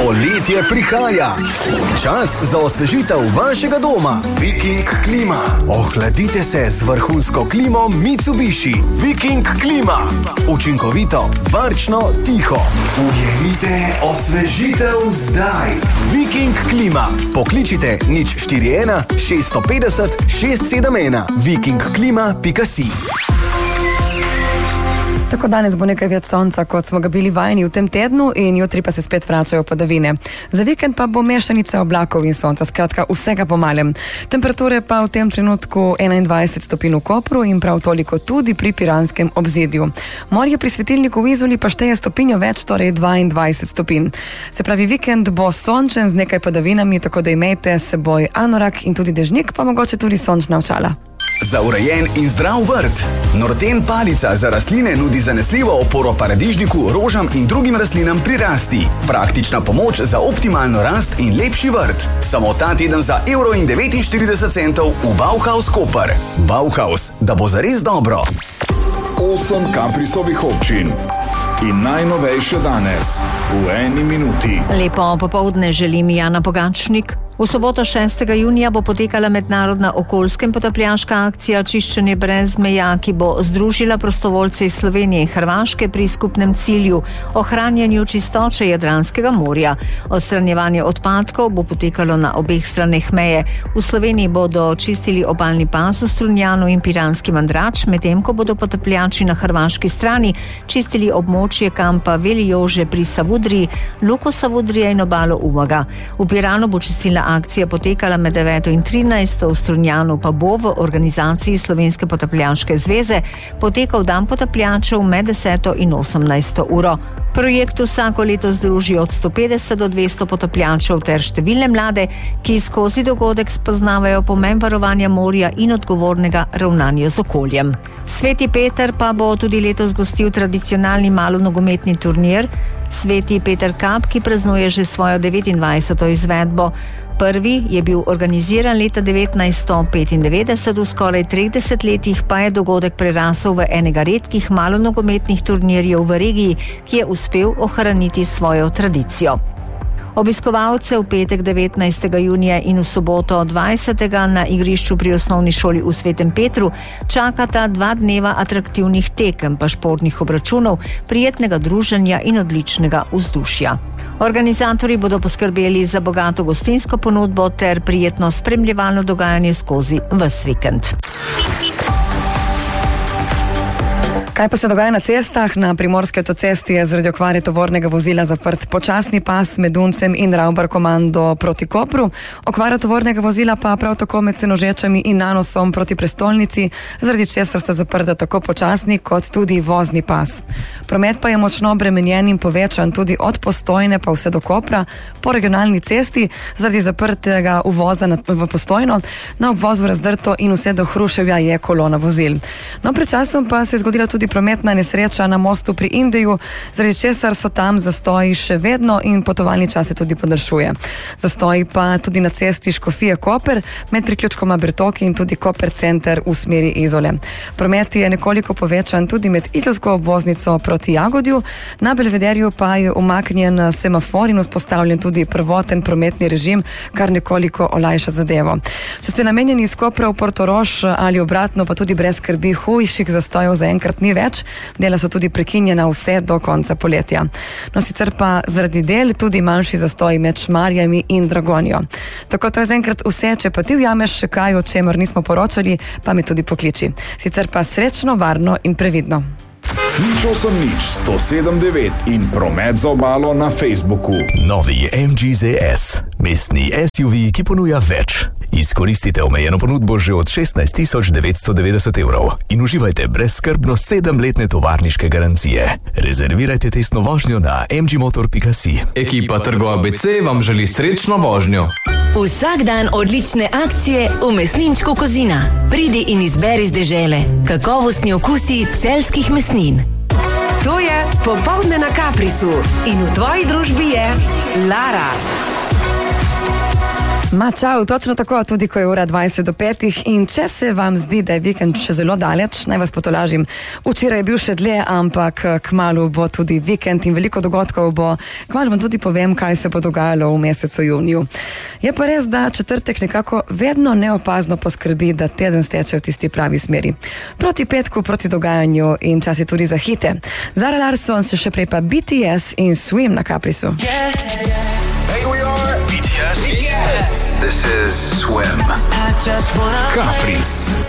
Poletje prihaja. Čas za osvežitev vašega doma. Viking klima. Ohladite se z vrhunsko klimo Mitsubishi. Viking klima. Učinkovito, varčno, tiho. Ujemite osvežitev zdaj. Viking klima. Pokličite 041 650 671. vikingklima.si. Tako danes bo nekaj več sonca, kot smo ga bili vajeni v tem tednu, in jutri pa se spet vračajo padavine. Za vikend pa bo mešanica oblakov in sonca, skratka vsega po malem. Temperature pa v tem trenutku 21 stopinj v Kopru in prav toliko tudi pri Piranskem obzidju. Morje pri svetilniku v Izoli pa šteje stopinjo več, torej 22 stopinj. Se pravi, vikend bo sončen z nekaj padavinami, tako da imejte s seboj anorak in tudi dežnik, pa mogoče tudi sončna očala. Za urejen in zdrav vrt. Norten palica za rastline nudi zanesljivo oporo paradižniku, rožam in drugim rastlinam pri rasti. Praktična pomoč za optimalno rast in lepši vrt. Samo ta teden za €1,49 v Bauhaus Koper. Bauhaus, da bo zares dobro. 8 Kaprisovih občin. In najnovejše danes v 1 minuti. Lepo popoldne želim Jana Pogačnik. V soboto 6. junija bo potekala mednarodna okoljska in potapljaška akcija Čiščenje brez meja, ki bo združila prostovoljce iz Slovenije in Hrvaške pri skupnem cilju ohranjanju čistoče Jadranskega morja. Odstranjevanje odpadkov bo potekalo na obeh straneh meje. V Sloveniji bodo čistili obalni pas v Strunjanu in Piranski Mandrač, medtem ko bodo potapljači na hrvaški strani čistili območje kampa Veli Jože pri Savudriji, Luko Savudrija in obalo Umaga. V Piranu bo čistilna akcija potekala med 9. in 13. v Strunjanu pa bo v organizaciji Slovenske potapljaške zveze potekal dan potapljačev med 10. in 18. uro. Projekt vsako leto združi od 150 do 200 potapljačev ter številne mlade, ki skozi dogodek spoznavajo pomen varovanja morja in odgovornega ravnanja z okoljem. Sveti Peter pa bo tudi letos gostil tradicionalni malonogometni turnir Sveti Peter Cup, ki praznuje že svojo 29. izvedbo. Prvi je bil organiziran leta 1995, v skoraj 30 letih pa je dogodek prerasel v enega redkih malonogometnih turnirjev v regiji, ki je uspel ohraniti svojo tradicijo. Obiskovalce v petek 19. junija in v soboto 20. na igrišču pri osnovni šoli v Svetem Petru čakata 2 dneva atraktivnih tekem pa športnih obračunov, prijetnega druženja in odličnega vzdušja. Organizatorji bodo poskrbeli za bogato gostinsko ponudbo ter prijetno spremljevalno dogajanje skozi ves vikend. Kaj pa se dogaja na cestah? Na Primorski avtocesti je zaradi okvare tovornega vozila zaprt počasni pas med Uncem in Ravbar komando proti Kopru. Okvara tovornega vozila pa prav tako med Senožečami in Nanosom proti prestolnici, zaradi česar sta zaprta tako počasni kot tudi vozni pas. Promet pa je močno obremenjen in povečan tudi od Postojne pa vse do Kopra po regionalni cesti, zaradi zaprtega uvoza v Postojno, na obvozu razdrto in vse do Hruševja je kolona vozil. No, pred časom pa se je zgodila tudi prometna nesreča na mostu pri Indiju, zaradi česar so tam zastoji še vedno in potovalni čas se tudi podaljšuje. Zastoji pa tudi na cesti Škofije Koper med priključkoma Bertoki in tudi Koper center v smeri Izole. Promet je nekoliko povečan tudi med izolsko obvoznico proti Jagodju, na Belvederju pa je umaknjen semafor in vzpostavljen tudi prvoten prometni režim, kar nekoliko olajša zadevo. Če ste namenjeni iz Kopra v Portorož ali obratno, pa tudi brez skrbi, hujših zastojev zaenkrat ni več, dela so tudi prekinjena vse do konca poletja. No, sicer pa zaradi del tudi manjši zastoji med Šmarjami in Dragonjo. Tako to je zaenkrat vse, če pa ti ujameš še kaj, o čemer nismo poročali, pa me tudi pokliči. Sicer pa srečno, varno in previdno. 089 in promet za obalo na Facebooku. Novi MG ZS. Mestni SUV, ki ponuja več. Izkoristite omejeno ponudbo že od 16 990 evrov in uživajte brezskrbno 7-letne tovarniške garancije. Rezervirajte testno vožnjo na mgmotor.si. Ekipa Trgo ABC vam želi srečno vožnjo. Vsak dan odlične akcije v mesninčku Kozina. Pridi in izberi z dežele. Kakovostni okusi celjskih mesnin. To je Popoldne na Kaprisu in v tvoji družbi je Lara. Čau, točno tako, tudi ko je ura 20 do 5 in če se vam zdi, da je vikend še zelo daleč, naj vas potolažim. Včeraj je bil še dlje, ampak kmalu bo tudi vikend in veliko dogodkov bo. Kmalu vam tudi povem, kaj se bo dogajalo v mesecu juniju. Je pa res, da četrtek nekako vedno neopazno poskrbi, da teden steče v tisti pravi smeri. Proti petku, proti dogajanju in časi tudi za hite. Zara Larsson, se še prej pa BTS in Swim na Caprisu. Hey, we are BTS. This is Swim. Caprice.